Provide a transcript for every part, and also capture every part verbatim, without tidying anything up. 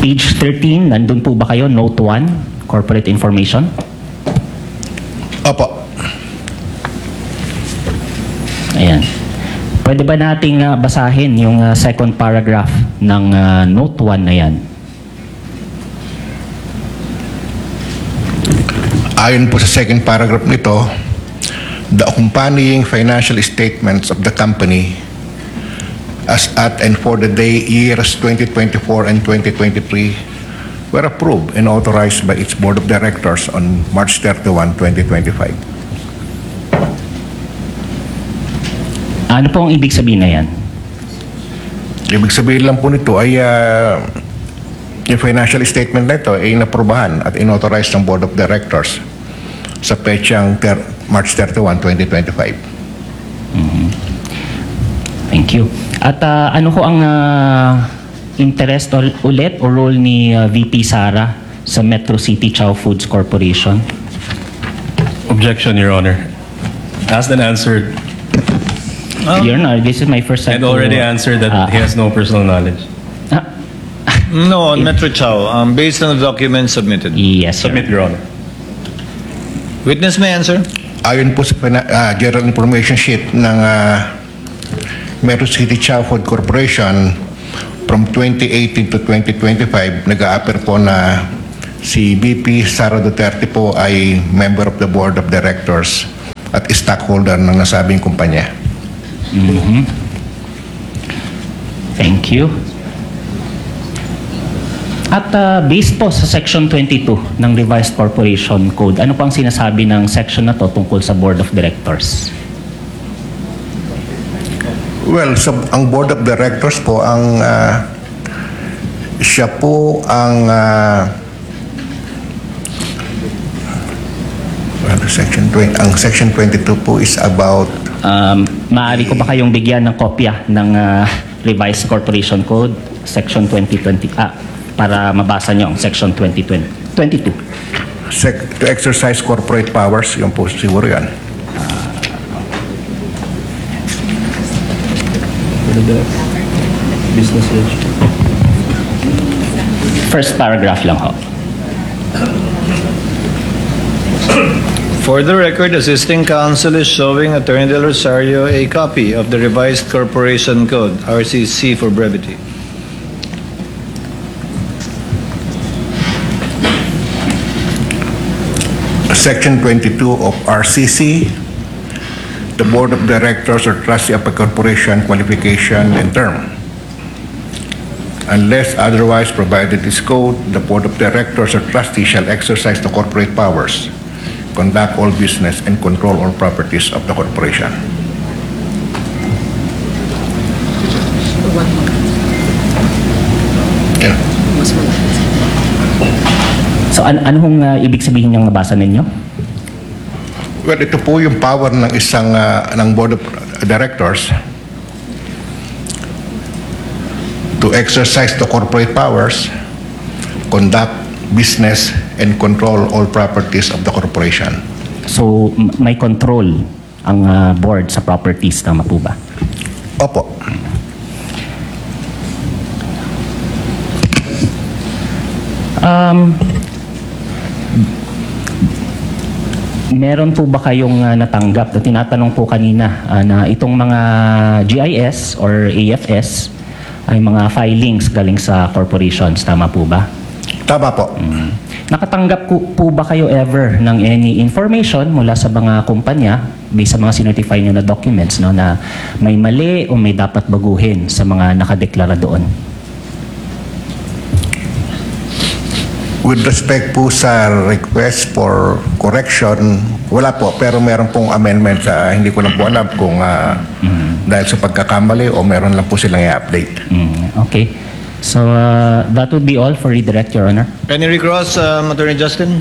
page thirteen, nandun po ba kayo? Note one, corporate information? Opo. Ayan. Pwede ba nating uh, basahin yung uh, second paragraph ng uh, note one na yan? Ayon po sa second paragraph nito, the accompanying financial statements of the company as at and for the day years twenty twenty-four and twenty twenty-three were approved and authorized by its board of directors on March thirty-first, twenty twenty-five. Ano po ang ibig sabihin na yan? Ibig sabihin lang po nito ay uh, yung financial statement na ito ay inaprobahan at inauthorize ng board of directors sa petsang ter- March thirty-first, twenty twenty-five. Mm-hmm. Thank you. At uh, ano ko ang uh, interest ul- ulit o role ni uh, V P Sara sa Metro City Chow Foods Corporation? Objection, Your Honor. Asked and answered, Your Honor, this is my first time and to- already answered that Ah. he has no personal knowledge. Ah, No, on Metro Chow, um, based on the documents submitted. yes, Your Submit, Honor. Your Honor. Witness may answer. Ayon po sa pina- ah, General Information Sheet ng ah, Metro City Chow Food Corporation from twenty eighteen to twenty twenty-five, nag-a-appear po na si V P Sara Duterte po ay member of the board of directors at stockholder ng nasabing kumpanya. Mhm. Thank you. At uh, based po sa Section twenty-two ng Revised Corporation Code, ano po ang sinasabi ng section na to tungkol sa Board of Directors? Well, sa, ang board of directors po, ang ah, siya po ang ah, well, section twenty, ang section twenty-two po is about Um, maaari ko ba kayong bigyan ng kopya ng uh, Revised Corporation Code, Section twenty twenty, ah, para mabasa nyo ang Section twenty twenty-two? sec- to exercise corporate powers, yun po siguro yan. First paragraph lang ho. For the record, assisting counsel is showing Attorney Del Rosario a copy of the revised Corporation Code, R C C for brevity. Section twenty-two of R C C, the board of directors or trustee of a corporation qualification and term. Unless otherwise provided this code, the board of directors or trustee shall exercise the corporate powers, conduct all business, and control all properties of the corporation. Yeah. So an anong uh, ibig sabihin niyang nabasa ninyo? Well, ito po yung power ng isang ah, ng board of directors to exercise the corporate powers, conduct business, and control all properties of the corporation. So m- may control ang uh, board sa properties, tama po ba? Opo. Um, meron po ba kayong uh, natanggap? Na tinatanong po kanina uh, na itong mga G I S or A F S ay mga filings galing sa corporations, tama po ba? Tama po. Mm. Nakatanggap po, po ba kayo ever ng any information mula sa mga kumpanya based sa mga sinertify nyo na documents, no, na may mali o may dapat baguhin sa mga nakadeklara doon? With respect po sa request for correction, wala po. Pero meron pong amendment sa hindi ko lang po alam kung ah, dahil sa pagkakamali o meron lang po silang i-update. Mm, okay. So uh, that would be all for redirect, Your Honor. Any recross, um, Attorney Justin?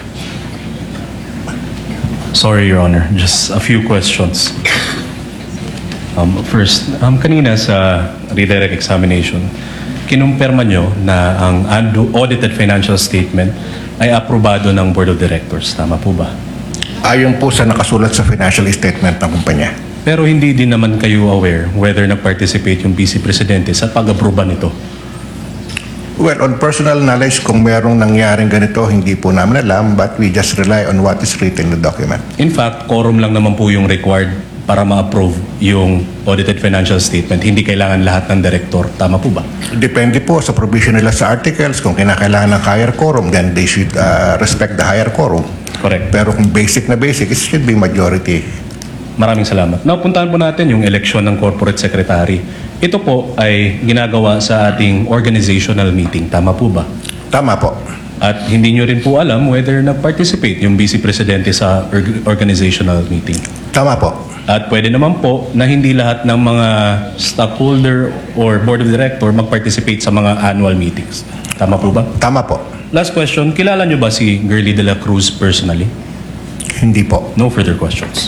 Sorry, Your Honor. Just a few questions. Um, first, um, kanina sa redirect examination, kinumpirma nyo na ang ando- audited financial statement ay aprobado ng Board of Directors. Tama po ba? Ayon po sa nakasulat sa financial statement ng kumpanya. Pero hindi din naman kayo aware whether nag-participate yung Vice Presidente sa pag-aproba nito. Well, on personal knowledge, kung merong nangyaring ganito, hindi po namin alam, but we just rely on what is written in the document. In fact, quorum lang naman po yung required para ma-approve yung audited financial statement. Hindi kailangan lahat ng director. Tama po ba? Depende po sa provision nila sa articles. Kung kinakailangan ng higher quorum, then they should uh, respect the higher quorum. Correct. Pero kung basic na basic, it should be majority. Maraming salamat. Now, puntahan po natin yung election ng corporate secretary. Ito po ay ginagawa sa ating organizational meeting. Tama po ba? Tama po. At hindi nyo rin po alam whether nag-participate yung Vice Presidente sa org- organizational meeting. Tama po. At pwede naman po na hindi lahat ng mga stockholder or board of director mag-participate sa mga annual meetings. Tama po ba? Tama po. Last question, kilala nyo ba si Girlie de la Cruz personally? Hindi po. No further questions.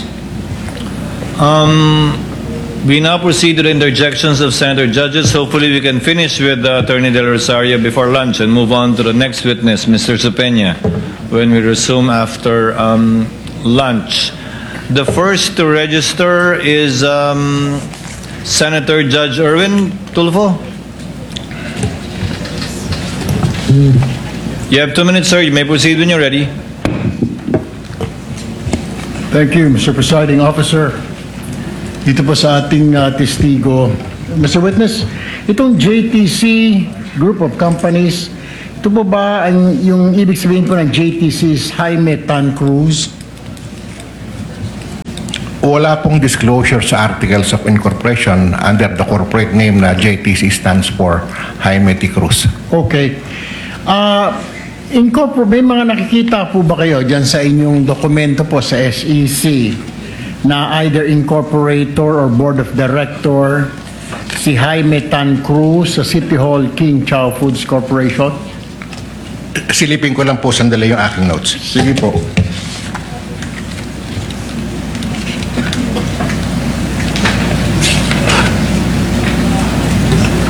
Um, we now proceed to the interjections of Senator Judges. Hopefully we can finish with uh, Attorney Del Rosario before lunch and move on to the next witness, Mister Supena, when we resume after um, lunch. The first to register is um, Senator Judge Erwin Tulfo. You have two minutes, sir. You may proceed when you're ready. Thank you, Mister Presiding Officer. Dito po sa ating uh, testigo, Mister Witness, itong J T C Group of Companies, ito po ba ang, yung ibig sabihin po ng J T C's Jaime Tan Cruz? Wala pong disclosure sa articles of incorporation under the corporate name na J T C stands for Jaime T. Cruz. Okay. Uh, incorpor- may mga nakikita po ba kayo dyan sa inyong dokumento po sa S E C na either incorporator or board of director si Jaime Tan Cruz sa City Hall King Chow Foods Corporation? Silipin ko lang po sandali yung aking notes. Sige po.